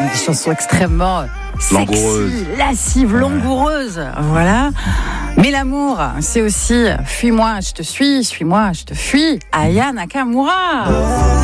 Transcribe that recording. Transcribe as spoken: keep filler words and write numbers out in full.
des chansons extrêmement Langoureuse. sexy, lascives, langoureuses. Voilà. Mais l'amour, c'est aussi « Fuis-moi, je te suis, suis-moi, je te fuis » Aya Nakamura.